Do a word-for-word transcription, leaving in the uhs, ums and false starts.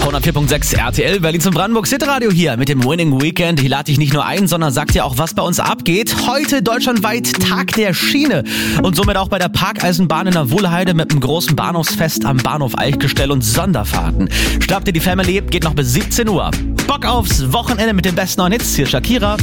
hundertvier Komma sechs R T L Berlin zum Brandenburg City Radio hier mit dem Winning Weekend. Hier lade ich nicht nur ein, sondern sagt dir auch, was bei uns abgeht. Heute deutschlandweit Tag der Schiene und somit auch bei der Parkeisenbahn in der Wohlheide mit einem großen Bahnhofsfest am Bahnhof Eichgestell und Sonderfahrten. Schnappt dir die Family, geht noch bis siebzehn Uhr. Bock aufs Wochenende mit den besten neuen Hits. Hier Shakira.